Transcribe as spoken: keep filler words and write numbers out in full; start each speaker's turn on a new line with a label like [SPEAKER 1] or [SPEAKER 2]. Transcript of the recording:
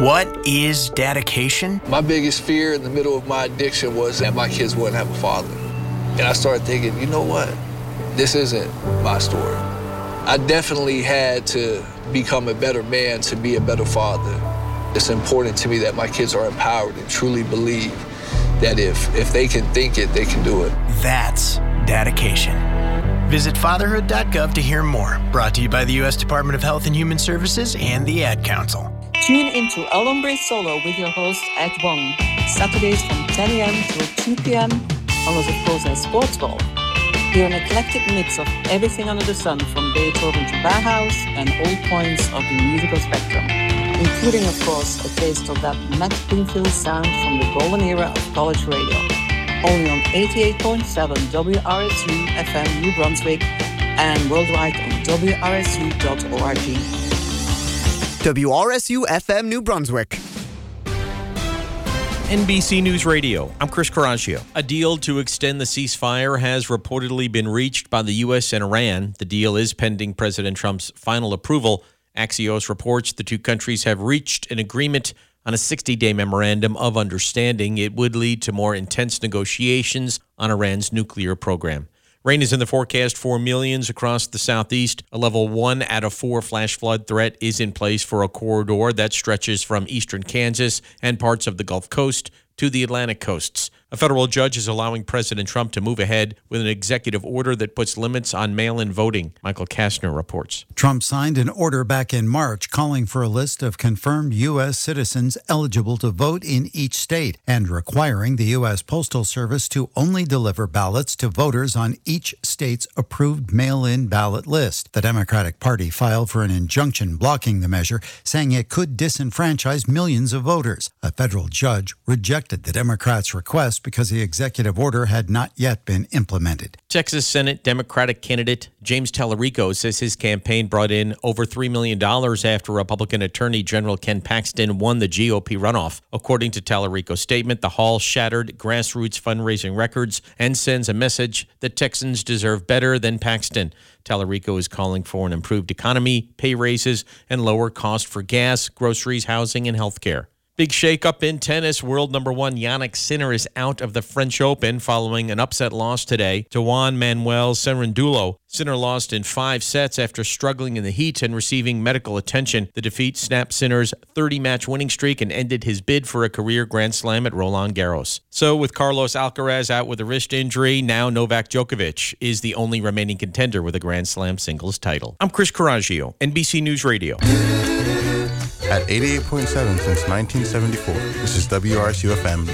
[SPEAKER 1] What is dedication?
[SPEAKER 2] My biggest fear in the middle of my addiction was that my kids wouldn't have a father. And I started thinking, you know what? This isn't my story. I definitely had to become a better man to be a better father. It's important to me that my kids are empowered and truly believe that if, if they can think it, they can do it.
[SPEAKER 1] That's dedication. Visit fatherhood dot gov to hear more. Brought to you by the U S Department of Health and Human Services and the Ad Council.
[SPEAKER 3] Tune into El Hombre Solo with your host, Ed Wong, Saturdays from ten a.m. till two p.m. on Los Esposa Sports Ball. Hear an eclectic mix of everything under the sun from Beethoven to Bauhaus and all points of the musical spectrum, including, of course, a taste of that Matt Pinfield sound from the golden era of college radio. Only on eighty-eight point seven W R S U F M New Brunswick and worldwide on W R S U dot org.
[SPEAKER 4] W R S U F M New Brunswick.
[SPEAKER 5] N B C News Radio, I'm Chris Coraggio. A deal to extend the ceasefire has reportedly been reached by the U S and Iran. The deal is pending President Trump's final approval. Axios reports the two countries have reached an agreement on a sixty-day memorandum of understanding. It would lead to more intense negotiations on Iran's nuclear program. Rain is in the forecast for millions across the southeast. A level one out of four flash flood threat is in place for a corridor that stretches from eastern Kansas and parts of the Gulf Coast to the Atlantic coasts. A federal judge is allowing President Trump to move ahead with an executive order that puts limits on mail-in voting. Michael Kastner reports.
[SPEAKER 6] Trump signed an order back in March calling for a list of confirmed U S citizens eligible to vote in each state and requiring the U S Postal Service to only deliver ballots to voters on each state's approved mail-in ballot list. The Democratic Party filed for an injunction blocking the measure, saying it could disenfranchise millions of voters. A federal judge rejected the Democrats' request because the executive order had not yet been implemented.
[SPEAKER 5] Texas Senate Democratic candidate James Tallarico says his campaign brought in over three million dollars after Republican Attorney General Ken Paxton won the G O P runoff. According to Tallarico's statement, the hall shattered grassroots fundraising records and sends a message that Texans deserve better than Paxton. Tallarico is calling for an improved economy, pay raises, and lower cost for gas, groceries, housing, and health care. Big shake-up in tennis. World number one Jannik Sinner is out of the French Open following an upset loss today to Juan Manuel Cerundolo. Sinner lost in five sets after struggling in the heat and receiving medical attention. The defeat snapped Sinner's thirty-match winning streak and ended his bid for a career Grand Slam at Roland Garros. So with Carlos Alcaraz out with a wrist injury, now Novak Djokovic is the only remaining contender with a Grand Slam singles title. I'm Chris Coraggio, N B C News Radio.
[SPEAKER 7] At eighty-eight point seven since nineteen seventy-four, this is W R S U F M